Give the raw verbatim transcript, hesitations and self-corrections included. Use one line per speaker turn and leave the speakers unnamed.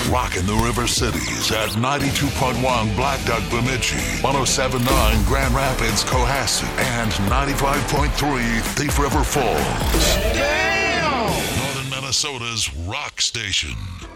Rocking the River Cities at ninety-two point one Black Duck Bemidji, one oh seven point nine Grand Rapids Cohasset, and ninety-five point three Thief River Falls. Damn! Northern Minnesota's rock station.